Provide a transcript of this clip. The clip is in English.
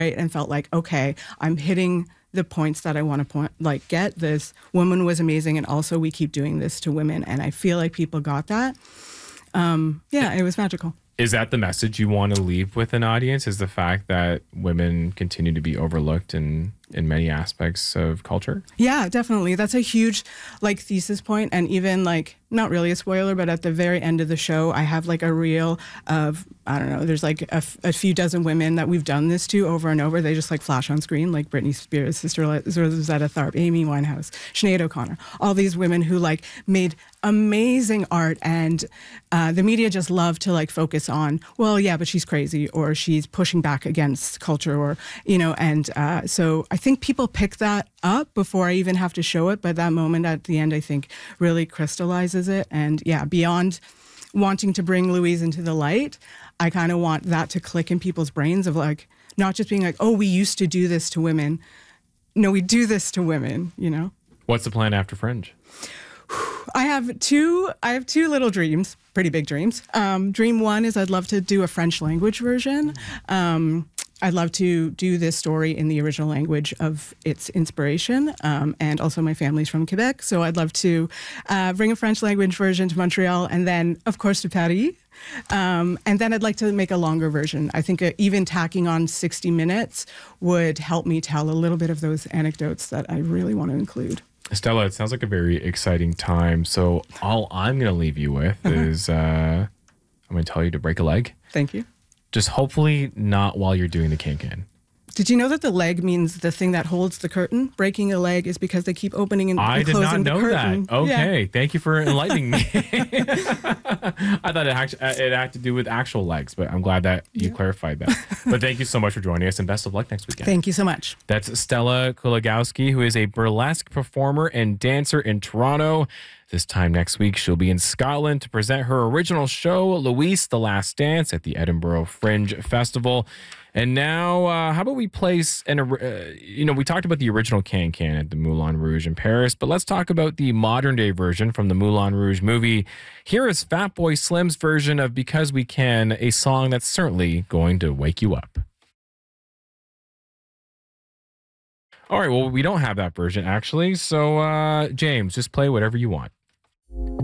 and felt like, okay, I'm hitting the points that I want to get. This woman was amazing, and also we keep doing this to women, and I feel like people got that. It was magical. Is that the message you want to leave with an audience? Is the fact that women continue to be overlooked in many aspects of culture? Yeah, definitely. That's a huge thesis point, and even not really a spoiler, but at the very end of the show, I have a reel of, I don't know, there's a few dozen women that we've done this to over and over. They just flash on screen, like Britney Spears, Sister Rosetta Tharpe, Amy Winehouse, Sinead O'Connor, all these women who made amazing art, and the media just love to focus on, well, yeah, but she's crazy, or she's pushing back against culture, or, so I think people pick that up before I even have to show it, but that moment at the end, I think, really crystallizes it. And yeah, beyond wanting to bring Louise into the light, I kind of want that to click in people's brains of not just being oh, we used to do this to women. No, we do this to women, What's the plan after Fringe? I have two little dreams, pretty big dreams. Dream one is I'd love to do a French language version. I'd love to do this story in the original language of its inspiration. And also my family's from Quebec, so I'd love to bring a French language version to Montreal, and then, of course, to Paris. And then I'd like to make a longer version. I think even tacking on 60 minutes would help me tell a little bit of those anecdotes that I really want to include. Stella, it sounds like a very exciting time. So all I'm going to leave you with is I'm going to tell you to break a leg. Thank you. Just hopefully not while you're doing the can-can. Did you know that the leg means the thing that holds the curtain? Breaking a leg is because they keep opening and closing the curtain. I did not know that. Okay, yeah. Thank you for enlightening me. I thought it had to do with actual legs, but I'm glad that you clarified that. But thank you so much for joining us, and best of luck next weekend. Thank you so much. That's Stella Kulagowski, who is a burlesque performer and dancer in Toronto. This time next week, she'll be in Scotland to present her original show, Louise, The Last Dance, at the Edinburgh Fringe Festival. And now, how about we place we talked about the original Can-Can at the Moulin Rouge in Paris, but let's talk about the modern day version from the Moulin Rouge movie. Here is Fatboy Slim's version of Because We Can, a song that's certainly going to wake you up. All right, well, we don't have that version, actually. So, James, just play whatever you want.